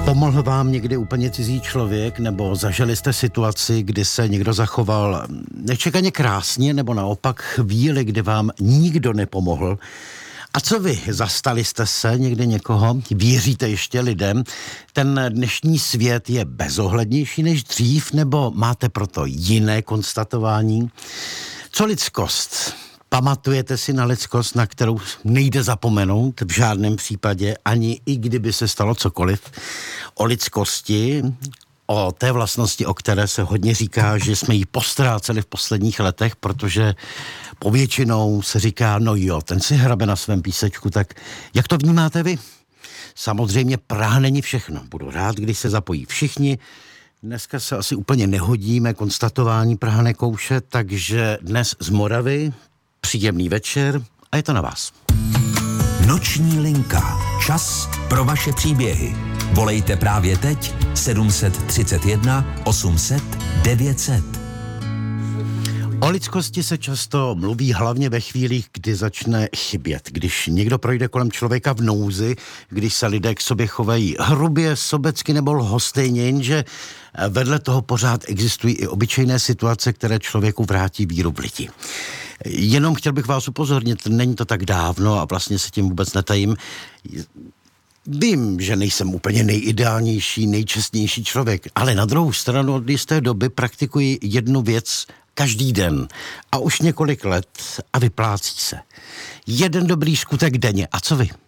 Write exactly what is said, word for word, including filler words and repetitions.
Pomohl vám někdy úplně cizí člověk, nebo zažili jste situaci, kdy se někdo zachoval nečekaně krásně, nebo naopak chvíli, kdy vám nikdo nepomohl? A co vy? Zastali jste se někdy někoho? Věříte ještě lidem? Ten dnešní svět je bezohlednější než dřív, nebo máte proto jiné konstatování? Co lidskost? Pamatujete si na lidskost, na kterou nejde zapomenout v žádném případě, ani i kdyby se stalo cokoliv? O lidskosti, o té vlastnosti, o které se hodně říká, že jsme ji postráceli v posledních letech, protože povětšinou se říká, no jo, ten si hrabe na svém písečku, tak jak to vnímáte vy? Samozřejmě Praha není všechno. Budu rád, když se zapojí všichni. Dneska se asi úplně nehodíme konstatování Praha nekouše, takže dnes z Moravy příjemný večer a je to na vás. Noční linka. Čas pro vaše příběhy. Volejte právě teď sedm set třicet jedna osm set devět set. O lidskosti se často mluví hlavně ve chvílích, kdy začne chybět. Když někdo projde kolem člověka v nouzi, když se lidé k sobě chovají hrubě, sobecky nebo lhostejně, jenže vedle toho pořád existují i obyčejné situace, které člověku vrátí víru v lidi. Jenom chtěl bych vás upozornit, není to tak dávno a vlastně se tím vůbec netajím. Vím, že nejsem úplně nejideálnější, nejčestnější člověk, ale na druhou stranu od jisté doby praktikuji jednu věc každý den a už několik let a vyplácí se. Jeden dobrý skutek denně. A co vy?